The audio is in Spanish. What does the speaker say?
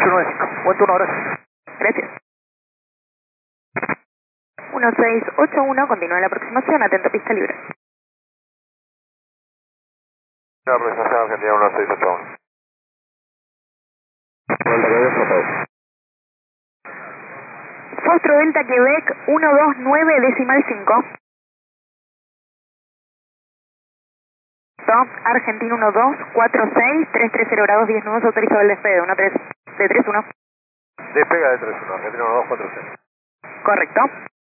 895. Buen turno, gracias. Gracias. 1681, continúa la aproximación, atento pista libre. La aproximación Argentina 1681. Foxtrot Delta Quebec 129 decimal 5. Argentina 1246 330 grados 10 nudos, autorizado el despegue de 31. Despega de 31, Argentina 1246. Correcto.